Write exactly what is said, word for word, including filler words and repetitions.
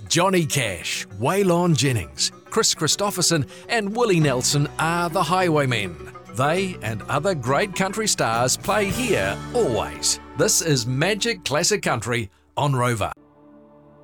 Johnny Cash, Waylon Jennings, Chris Christopherson and Willie Nelson are the Highwaymen. They and other great country stars play here always. This is Magic Classic Country on Rover.